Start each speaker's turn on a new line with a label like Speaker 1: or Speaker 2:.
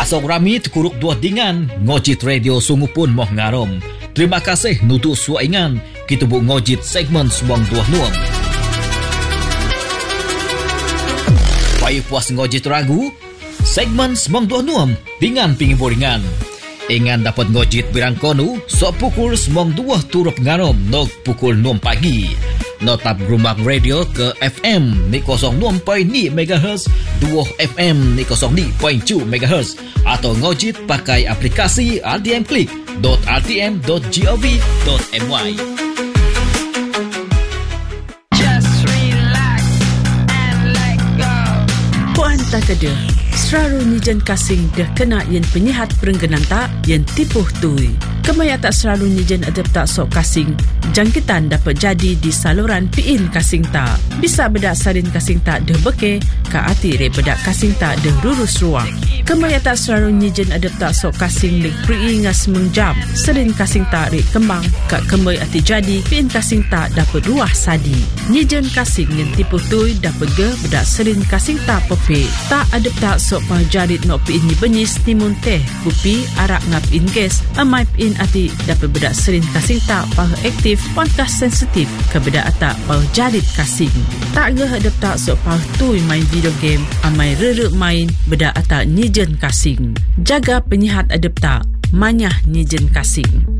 Speaker 1: Tak sok rami terkuruk dua dingan, ngojit radio sungu pun moh ngarom. Terima kasih nutu suaingan, kita bu ngojit segmen semang dua nuam. Payah puas ngojit ragu, segmen semang dua nuam, dingan pingin boringan. Ingan dapat ngojit birang konu, sok pukul semang dua turut ngarom, nok pukul 6 pagi. Notap rumah radio ke FM ni 06.2 MHz, 2 FM ni 02.2 MHz atau ngojit pakai aplikasi rtmclick.rtm.gov.my.
Speaker 2: Puan tak ada. Seraru nijan kasing dah kena yang penyihat perengganan tak yang tipuh tui. Kemaya tak selalu nijan adap tak sok kasing. Jangkitan dapat jadi di saluran piin kasing tak. Bisa bedak sarin kasing tak dah beke, ka ati re bedak kasing tak dah rurus ruang. Kemaya tak selalu nijan adap tak sok kasing lik pri'i ngas mengjam. Sarin kasing tak re kembang, ka kemay ati jadi piin kasing tak dapat ruah sadi. Nijan kasing yang tipu tui dapat ge bedak sarin kasing tak pepe. Tak adap tak sok pajarit no piin ni benyis timun teh, kupi arak ngap in gas, amai piin ati dapat bedak serin kasing tak pah aktif pangkas sensitif ke bedak atak pah jarit kasing. Tak ge hadap tak sok pah tui main video game amai rere main bedak atak nijen kasing. Jaga penyihat adap tak manyah nijen kasing.